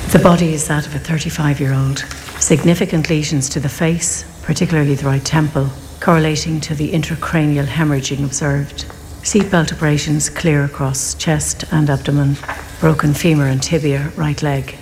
The body is that of a 35-year-old. Significant lesions to the face, particularly the right temple, correlating to the intracranial hemorrhaging observed. Seatbelt abrasions clear across chest and abdomen. Broken femur and tibia, right leg.